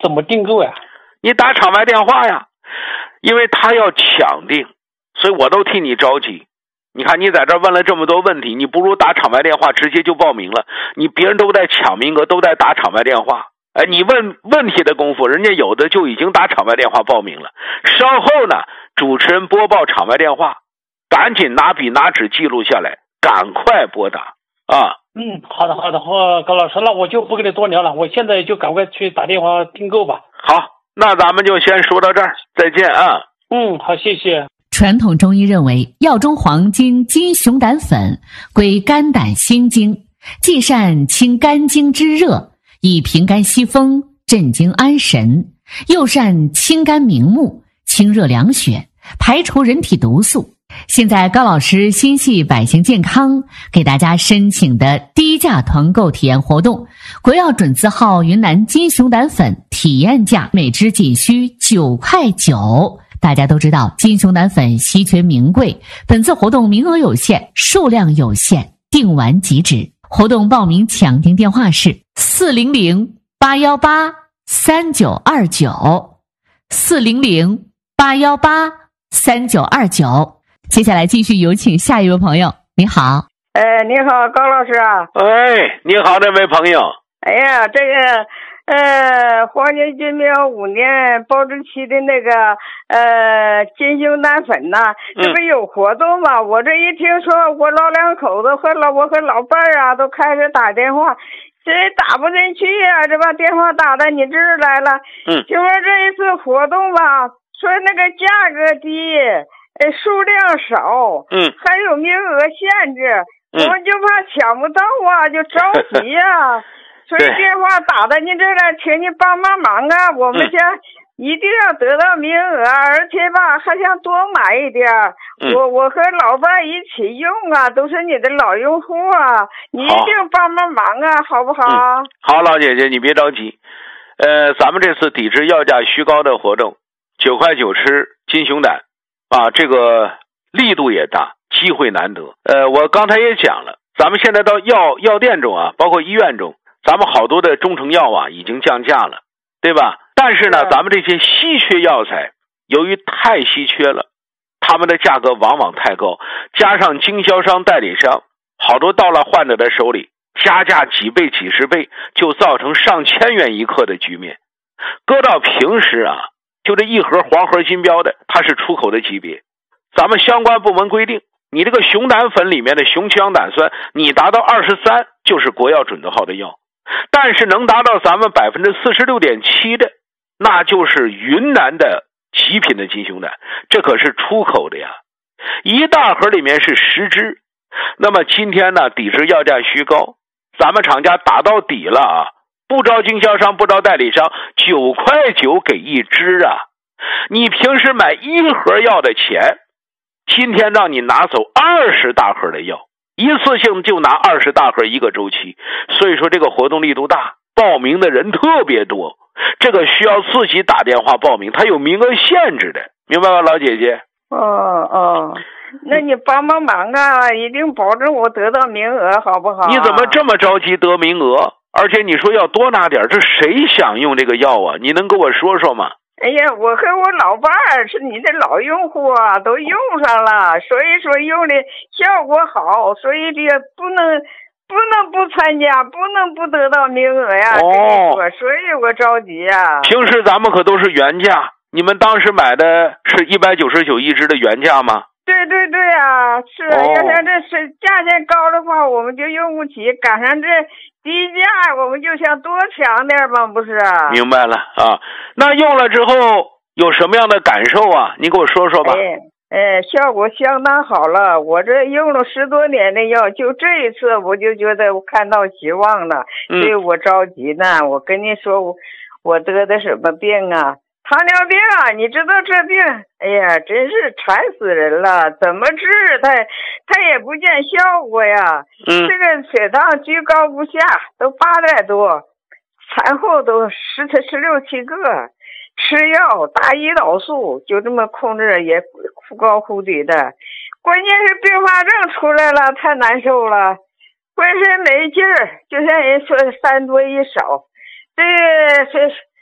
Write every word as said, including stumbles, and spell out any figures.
怎么订购呀？ 你打场外电话呀，因为他要抢订，所以我都替你着急。你看你在这问了这么多问题，你不如打场外电话直接就报名了。你别人都在抢名额，都在打场外电话。哎，你问问题的功夫，人家有的就已经打场外电话报名了。稍后呢，主持人播报场外电话，赶紧拿笔拿纸记录下来，赶快拨打啊。 嗯，好的好的，好，高老师，那我就不跟你多聊了，我现在就赶快去打电话订购吧。 好，那咱们就先说到这儿，再见啊。 嗯，好，谢谢。 传统中医认为，药中黄金金熊胆粉归肝胆心经，既善清肝经之热，以平肝息风，镇惊安神，又善清肝明目，清热凉血，排除人体毒素。现在高老师心系百姓健康，给大家申请的低价团购体验活动，国药准字号云南金熊胆粉体验价每支仅需九块九。大家都知道金熊胆粉稀缺名贵，本次活动名额有限，数量有限，订完即止。活动报名抢订电话是四零零八一八三九二九 四零零八一八三九二九。接下来继续有请下一位朋友。你好。 哎，你好，高老师啊。 哎，你好，这位朋友。 哎呀，这个呃，黄金菌苗五年保质期的那个呃金熊胆粉呐，这不有活动吗？嗯、我这一听说，我老两口子和老我和老伴儿啊都开始打电话，这打不进去呀、啊，这把电话打到你这儿来了。 嗯， 就说这一次活动吧，说那个价格低，呃，数量少， 嗯， 还有名额限制， 嗯、 我们就怕抢不到啊，就着急呀、啊。所以电话打到您这儿来，请你帮帮忙啊！我们想一定要得到名额，而且吧还想多买一点。 嗯、 我我和老伴一起用啊，都是你的老用户啊，你一定帮帮忙啊，好不好、 嗯？好，老姐姐，你别着急。呃，咱们这次抵制药价虚高的活动，九块九吃金熊胆啊，这个力度也大，机会难得。呃，我刚才也讲了，咱们现在到药药店中啊，包括医院中。咱们好多的中成药啊已经降价了，对吧？但是呢，咱们这些稀缺药材由于太稀缺了，他们的价格往往太高，加上经销商代理商好多到了患者的手里加价几倍几十倍，就造成上千元一克的局面。搁到平时啊，就这一盒黄河金标的，它是出口的级别，咱们相关部门规定，你这个熊胆粉里面的熊羟胆酸你达到二十三就是国药准字号的药，但是能达到咱们 百分之四十六点七 的，那就是云南的极品的金熊胆，这可是出口的呀。一大盒里面是十支，那么今天呢，抵制药价虚高，咱们厂家打到底了啊，不招经销商，不招代理商，九块九给一支啊。你平时买一盒药的钱，今天让你拿走二十大盒的药，一次性就拿二十大盒一个周期，所以说这个活动力度大，报名的人特别多，这个需要自己打电话报名，它有名额限制的，明白吗，老姐姐？ 哦哦，那你帮帮忙啊，一定保证我得到名额，好不好？ 你怎么这么着急得名额？而且你说要多拿点，这谁想用这个药啊？你能跟我说说吗？ 哎呀，我和我老伴儿是你的老用户啊，都用上了，所以说用的效果好，所以这不能不能不参加，不能不得到名额呀。 哦， 所以我着急呀。 平时咱们可都是原价，你们当时买的是一百九十九一支的原价吗？ 对对对啊，是、哦、要像这是价钱高的话，我们就用不起，赶上这低价，我们就想多抢点嘛，不是啊？ 明白了啊，那用了之后有什么样的感受啊？你给我说说吧。 哎，哎，效果相当好了，我这用了十多年的药，就这一次我就觉得我看到希望了， 嗯、 所以我着急呢。我跟你说，我我得的什么病啊？糖尿病啊，你知道这病，哎呀，真是馋死人了！怎么治它，它也不见效果呀。 嗯， 这个血糖居高不下，都八点多，产后都十十六七个，吃药大胰岛素就这么控制也忽高忽低的。关键是并发症出来了，太难受了，浑身没劲儿，就像人说三多一少。这个是